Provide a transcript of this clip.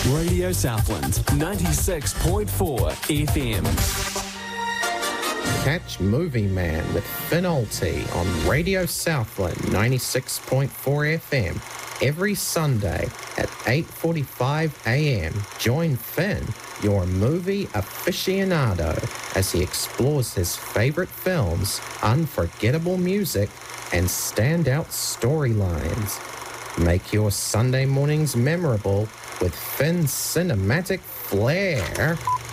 Radio Southland, 96.4 FM. Catch Movie Man with Finn Olty on Radio Southland 96.4 FM every Sunday at 8:45 a.m. Join Finn, your movie aficionado, as he explores his favorite films, unforgettable music, and standout storylines. Make your Sunday mornings memorable with Finn's cinematic flair.